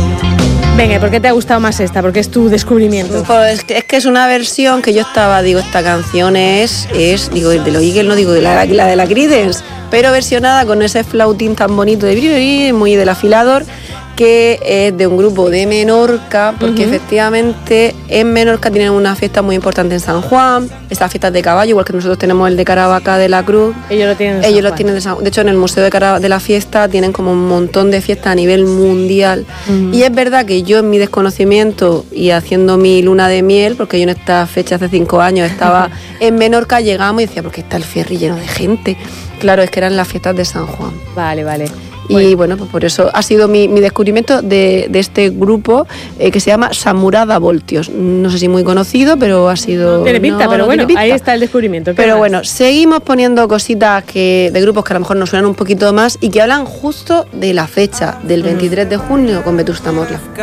Venga, ¿y por qué te ha gustado más esta? Porque es tu descubrimiento. Pues es que es una versión que yo estaba, digo, esta canción es digo, de los Eagles, no digo, de la de la Creedence, pero versionada con ese flautín tan bonito de bri, muy del afilador, que es de un grupo de Menorca, porque efectivamente en Menorca tienen una fiesta muy importante en San Juan, estas fiestas de caballo, igual que nosotros tenemos el de Caravaca de la Cruz. Ellos lo tienen de Ellos San lo Juan. tienen de hecho, en el Museo de la Fiesta tienen como un montón de fiestas a nivel mundial. Y es verdad que yo en mi desconocimiento y haciendo mi luna de miel, porque yo en esta fecha hace 5 años estaba en Menorca, llegamos y decía, ¿por qué está el ferry lleno de gente? Claro, es que eran las fiestas de San Juan. Vale. Y bueno, pues por eso ha sido mi descubrimiento de este grupo que se llama Samurada Voltios. No sé si muy conocido, pero ha sido... Tiene pinta, pero bueno, tiene pinta. ahí está el descubrimiento. ¿Qué Pero más? bueno, seguimos poniendo cositas de grupos que a lo mejor nos suenan un poquito más y que hablan justo de la fecha del 23 de junio con Vetusta Morla.